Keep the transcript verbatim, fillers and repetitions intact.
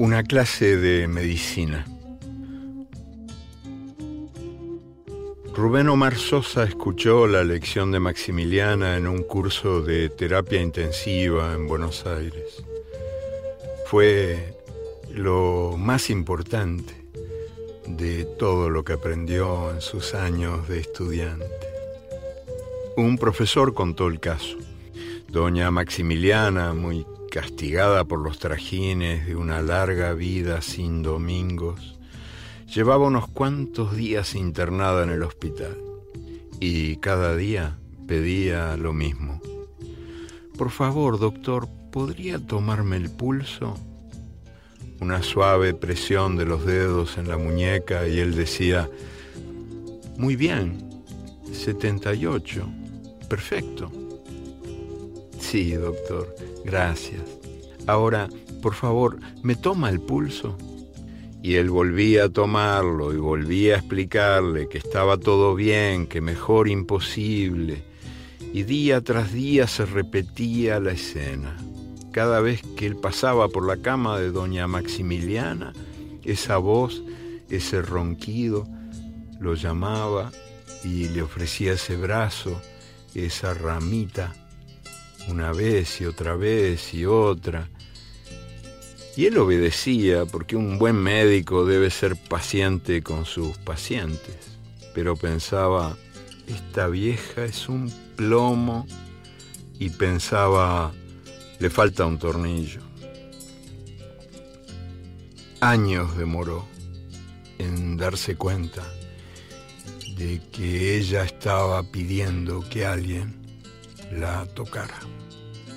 Una clase de medicina. Rubén Omar Sosa escuchó la lección de Maximiliana en un curso de terapia intensiva en Buenos Aires. Fue lo más importante de todo lo que aprendió en sus años de estudiante. Un profesor contó el caso. Doña Maximiliana, muy castigada por los trajines de una larga vida sin domingos, llevaba unos cuantos días internada en el hospital y cada día pedía lo mismo. Por favor, doctor, ¿podría tomarme el pulso? Una suave presión de los dedos en la muñeca y él decía, muy bien, setenta y ocho, perfecto. Sí, doctor, gracias. Ahora, por favor, ¿me toma el pulso? Y él volvía a tomarlo y volvía a explicarle que estaba todo bien, que mejor imposible. Y día tras día se repetía la escena. Cada vez que él pasaba por la cama de doña Maximiliana, esa voz, ese ronquido, lo llamaba y le ofrecía ese brazo, esa ramita, una vez y otra vez y otra. Y él obedecía porque un buen médico debe ser paciente con sus pacientes. Pero pensaba, esta vieja es un plomo, y pensaba, le falta un tornillo. Años demoró en darse cuenta de que ella estaba pidiendo que alguien la tocara.